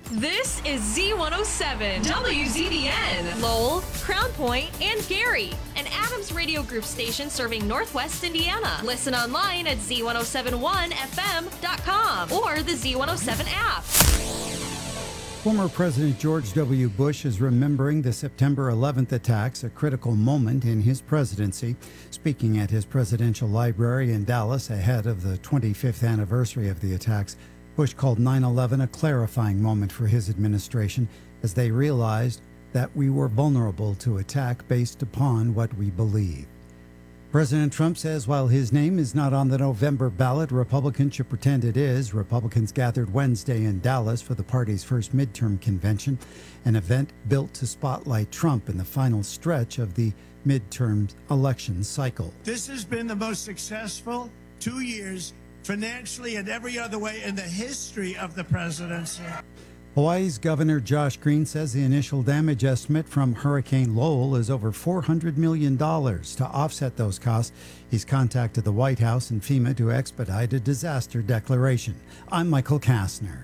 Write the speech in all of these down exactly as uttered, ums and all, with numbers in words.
This is Z one oh seven, W Z B N, Lowell, Crown Point, and Gary, an Adams Radio Group station serving Northwest Indiana. Listen online at Z one oh seven one F M dot com or the Z one oh seven app. Former President George W. Bush is remembering the September eleventh attacks, a critical moment in his presidency. Speaking at his presidential library in Dallas ahead of the twenty-fifth anniversary of the attacks, Bush called nine eleven a clarifying moment for his administration as they realized that we were vulnerable to attack based upon what we believe. President Trump says while his name is not on the November ballot, Republicans should pretend it is. Republicans gathered Wednesday in Dallas for the party's first midterm convention, an event built to spotlight Trump in the final stretch of the midterm election cycle. This has been the most successful two years, financially and every other way, in the history of the presidency. Hawaii's Governor Josh Green says the initial damage estimate from Hurricane Lowell is over four hundred million dollars. To offset those costs, he's contacted the White House and FEMA to expedite a disaster declaration. I'm Michael Kastner.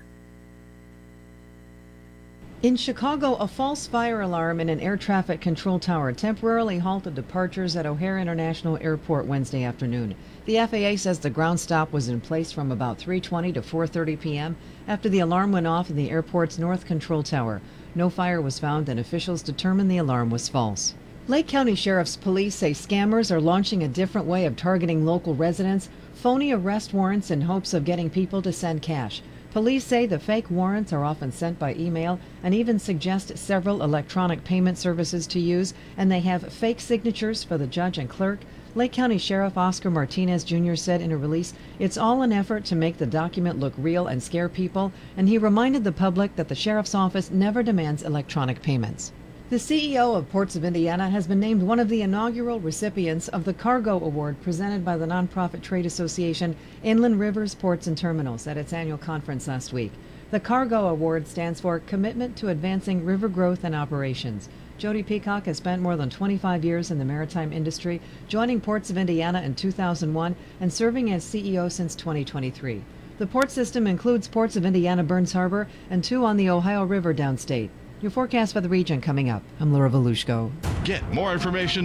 In Chicago, a false fire alarm in an air traffic control tower temporarily halted departures at O'Hare International Airport Wednesday afternoon. The F A A says the ground stop was in place from about three twenty to four thirty p.m. after the alarm went off in the airport's north control tower. No fire was found, and officials determined the alarm was false. Lake County Sheriff's Police say scammers are launching a different way of targeting local residents, phony arrest warrants in hopes of getting people to send cash. Police say the fake warrants are often sent by email and even suggest several electronic payment services to use, and they have fake signatures for the judge and clerk. Lake County Sheriff Oscar Martinez Junior said in a release, it's all an effort to make the document look real and scare people, and he reminded the public that the sheriff's office never demands electronic payments. The C E O of Ports of Indiana has been named one of the inaugural recipients of the Cargo Award presented by the nonprofit trade association Inland Rivers Ports and Terminals at its annual conference last week. The Cargo Award stands for Commitment to Advancing River Growth and Operations. Jody Peacock has spent more than twenty-five years in the maritime industry, joining Ports of Indiana in two thousand one and serving as C E O since twenty twenty-three. The port system includes Ports of Indiana Burns Harbor and two on the Ohio River downstate. Your forecast for the region coming up. I'm Laura Volushko. Get more information